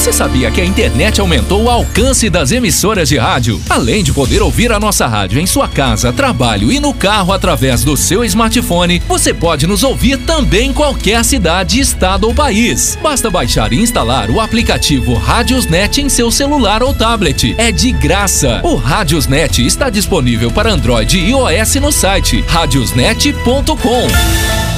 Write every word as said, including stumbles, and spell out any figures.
Você sabia que a internet aumentou o alcance das emissoras de rádio? Além de poder ouvir a nossa rádio em sua casa, trabalho e no carro através do seu smartphone, você pode nos ouvir também em qualquer cidade, estado ou país. Basta baixar e instalar o aplicativo Radiosnet em seu celular ou tablet. É de graça. O Radiosnet está disponível para Android e iOS no site radiosnet ponto com.